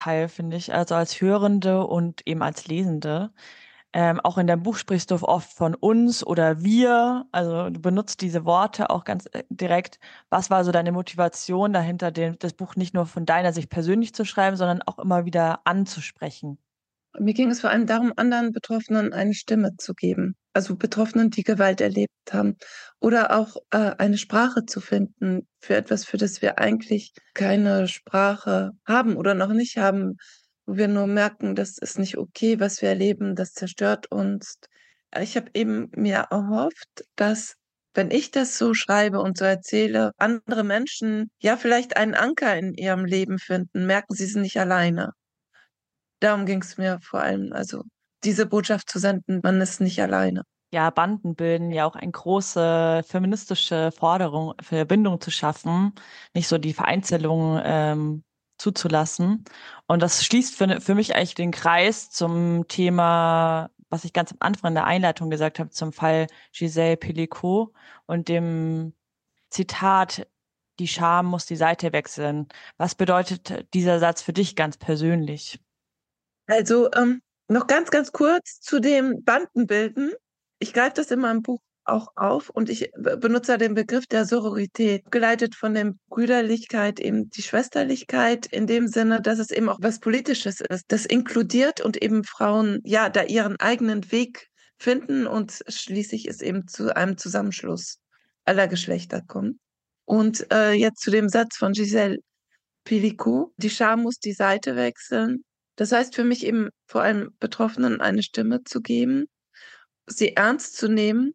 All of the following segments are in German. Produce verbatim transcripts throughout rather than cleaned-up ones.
Teil, finde ich, also als Hörende und eben als Lesende. Ähm, auch in deinem Buch sprichst du oft von uns oder wir, also du benutzt diese Worte auch ganz äh, direkt. Was war so deine Motivation dahinter, den, das Buch nicht nur von deiner Sicht persönlich zu schreiben, sondern auch immer wieder anzusprechen? Mir ging es vor allem darum, anderen Betroffenen eine Stimme zu geben. Also Betroffenen, die Gewalt erlebt haben. Oder auch äh, eine Sprache zu finden für etwas, für das wir eigentlich keine Sprache haben oder noch nicht haben, wo wir nur merken, das ist nicht okay, was wir erleben, das zerstört uns. Ich habe eben mir erhofft, dass, wenn ich das so schreibe und so erzähle, andere Menschen ja vielleicht einen Anker in ihrem Leben finden, merken, sie sind nicht alleine. Darum ging es mir vor allem, also diese Botschaft zu senden, man ist nicht alleine. Ja, Banden bilden ja auch eine große feministische Forderung, Verbindung zu schaffen, nicht so die Vereinzelung ähm, zuzulassen. Und das schließt für, für mich eigentlich den Kreis zum Thema, was ich ganz am Anfang in der Einleitung gesagt habe, zum Fall Gisèle Pelicot und dem Zitat, die Scham muss die Seite wechseln. Was bedeutet dieser Satz für dich ganz persönlich? Also ähm, noch ganz, ganz kurz zu dem Bandenbilden. Ich greife das in meinem Buch auch auf und ich be- benutze den Begriff der Sororität, geleitet von der Brüderlichkeit, eben die Schwesterlichkeit in dem Sinne, dass es eben auch was Politisches ist. Das inkludiert und eben Frauen ja da ihren eigenen Weg finden und schließlich ist eben zu einem Zusammenschluss aller Geschlechter kommt. Und äh, jetzt zu dem Satz von Gisèle Pelicot, die Scham muss die Seite wechseln. Das heißt für mich eben vor allem Betroffenen eine Stimme zu geben, sie ernst zu nehmen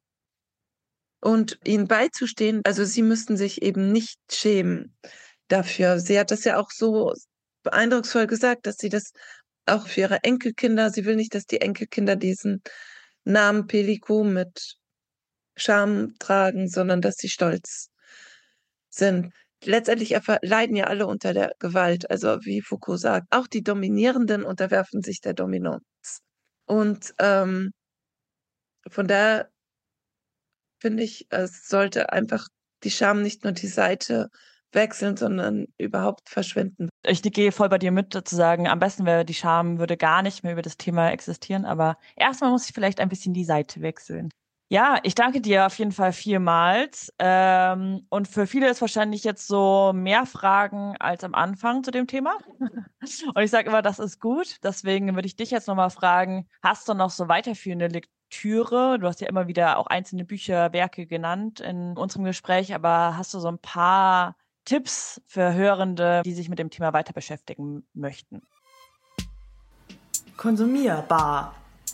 und ihnen beizustehen. Also sie müssten sich eben nicht schämen dafür. Sie hat das ja auch so beeindrucksvoll gesagt, dass sie das auch für ihre Enkelkinder, sie will nicht, dass die Enkelkinder diesen Namen Pelicot mit Scham tragen, sondern dass sie stolz sind. Letztendlich erfa- leiden ja alle unter der Gewalt. Also wie Foucault sagt, auch die Dominierenden unterwerfen sich der Dominanz. Und ähm, von daher finde ich, es sollte einfach die Scham nicht nur die Seite wechseln, sondern überhaupt verschwinden. Ich gehe voll bei dir mit, sozusagen, am besten wäre, die Scham würde gar nicht mehr über das Thema existieren, aber erstmal muss ich vielleicht ein bisschen die Seite wechseln. Ja, ich danke dir auf jeden Fall vielmals. Ähm, und für viele ist wahrscheinlich jetzt so mehr Fragen als am Anfang zu dem Thema. Und ich sage immer, das ist gut. Deswegen würde ich dich jetzt nochmal fragen, hast du noch so weiterführende Lektüre? Du hast ja immer wieder auch einzelne Bücher, Werke genannt in unserem Gespräch, aber hast du so ein paar Tipps für Hörende, die sich mit dem Thema weiter beschäftigen möchten? Konsumierbar.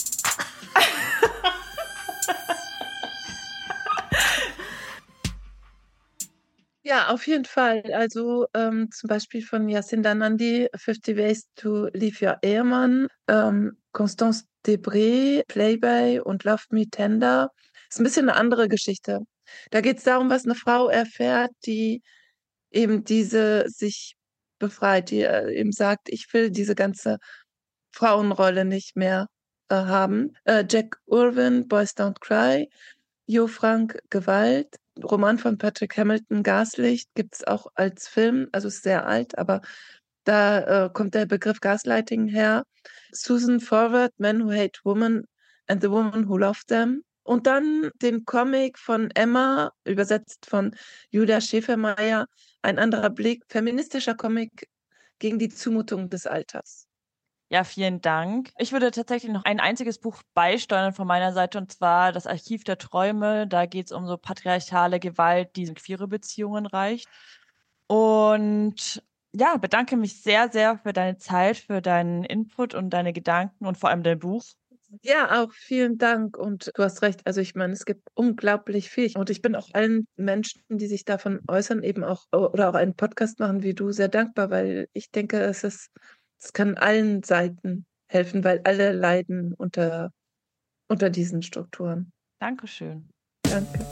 Ja, auf jeden Fall. Also ähm, zum Beispiel von Jacinda Nandi, Fifty Ways to Leave Your Ehemann, ähm, Constance Debré, Playboy und Love Me Tender. Ist ein bisschen eine andere Geschichte. Da geht es darum, was eine Frau erfährt, die eben diese sich befreit, die äh, eben sagt, ich will diese ganze Frauenrolle nicht mehr äh, haben. Äh, Jack Irwin, Boys Don't Cry, Jo Frank, Gewalt. Roman von Patrick Hamilton, Gaslicht, gibt es auch als Film, also ist sehr alt, aber da äh, kommt der Begriff Gaslighting her. Susan Forward, Men Who Hate Women and the Woman Who Loved Them. Und dann den Comic von Emma, übersetzt von Julia Schäfermeier, ein anderer Blick, feministischer Comic gegen die Zumutung des Alters. Ja, vielen Dank. Ich würde tatsächlich noch ein einziges Buch beisteuern von meiner Seite, und zwar das Archiv der Träume. Da geht es um so patriarchale Gewalt, die in queere Beziehungen reicht. Und ja, bedanke mich sehr, sehr für deine Zeit, für deinen Input und deine Gedanken und vor allem dein Buch. Ja, auch vielen Dank und du hast recht. Also ich meine, es gibt unglaublich viel und ich bin auch allen Menschen, die sich davon äußern, eben auch oder auch einen Podcast machen wie du, sehr dankbar, weil ich denke, es ist, es kann allen Seiten helfen, weil alle leiden unter, unter diesen Strukturen. Dankeschön. Danke.